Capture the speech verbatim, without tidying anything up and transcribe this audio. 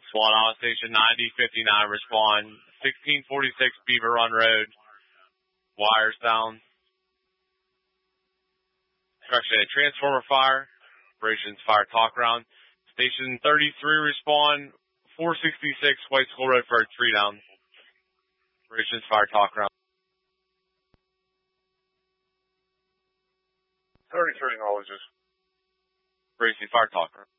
Swan Island Station ninety fifty-nine, respond. sixteen forty-six Beaver Run Road. Wires down. Correction, a transformer fire. Operations fire talk round. Station thirty-three, respond. four sixty-six White School Road for a tree down. Operations fire talk round. thirty-three acknowledges. Racing fire talk round.